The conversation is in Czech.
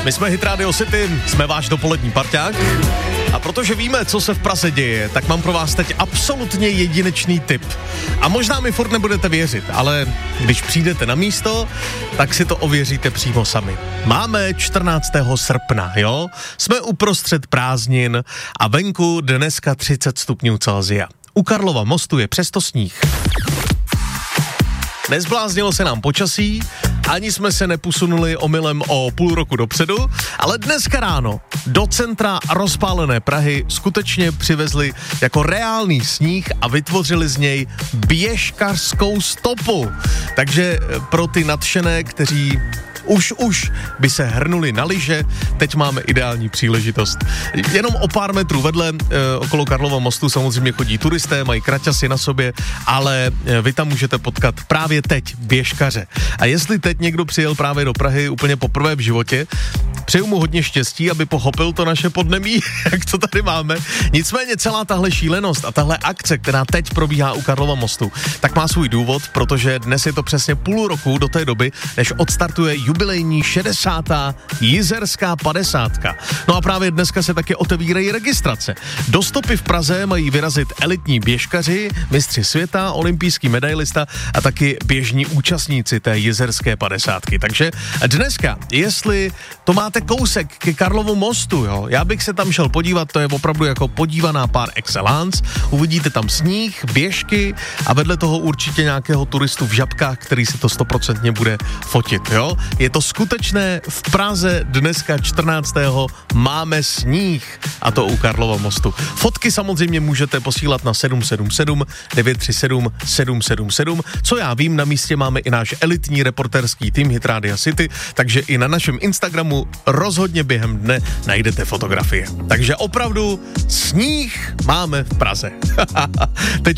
My jsme Hit Radio City, jsme váš dopolední parťák a protože víme, co se v Praze děje, tak mám pro vás teď absolutně jedinečný tip. A možná mi furt nebudete věřit, ale když přijdete na místo, tak si to ověříte přímo sami. Máme 14. srpna, jo? Jsme uprostřed prázdnin a venku dneska 30 stupňů Celsia. U Karlova mostu je přesto sníh. Nezbláznilo se nám počasí, ani jsme se neposunuli omylem o půl roku dopředu, ale dneska ráno do centra rozpálené Prahy skutečně přivezli jako reálný sníh a vytvořili z něj běžkařskou stopu. Takže pro ty nadšené, kteří už by se hrnuli na lyže, teď máme ideální příležitost. Jenom o pár metrů vedle, okolo Karlova mostu samozřejmě chodí turisté, mají kraťasy na sobě, ale vy tam můžete potkat právě teď běžkaře. A jestli teď někdo přijel právě do Prahy úplně poprvé v životě, přeju mu hodně štěstí, aby pochopil to naše podnebí, jak to tady máme. Nicméně celá tahle šílenost a tahle akce, která teď probíhá u Karlova mostu, tak má svůj důvod, protože dnes je to přesně půl roku do té doby, než odstartuje jubilejní 60. Jizerská 50. No a právě dneska se taky otevírají registrace. Do stopy v Praze mají vyrazit elitní běžkaři, mistři světa, olympijský medailista a taky běžní účastníci té Jizerské 50. Takže dneska, jestli to máte kousek ke Karlovu mostu, jo, já bych se tam šel podívat, to je opravdu jako podívaná par excellence, uvidíte tam sníh, běžky a vedle toho určitě nějakého turistu v žabkách, který si to 100% bude fotit, jo. Je to skutečné, v Praze dneska 14. máme sníh a to u Karlova mostu. Fotky samozřejmě můžete posílat na 777 937 777. Co já vím, na místě máme i náš elitní reporterský tým Hit Radio City, takže i na našem Instagramu rozhodně během dne najdete fotografie. Takže opravdu sníh máme v Praze. Teď